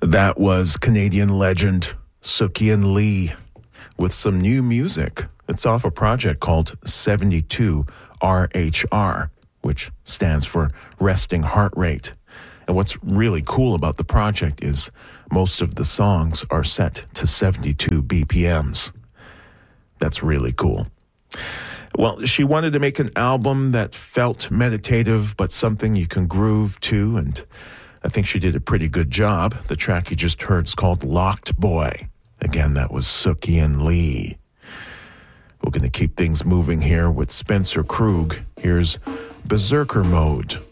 That was Canadian legend Sukyin Lee with some new music. It's off a project called 72 RHR, which stands for Resting Heart Rate. And what's really cool about the project is most of the songs are set to 72 BPMs. That's really cool. Well, she wanted to make an album that felt meditative, but something you can groove to, and I think she did a pretty good job. The track you just heard is called Locked Boy. Again, that was Sukyin Lee. We're going to keep things moving here with Spencer Krug. Here's Berserker Mode.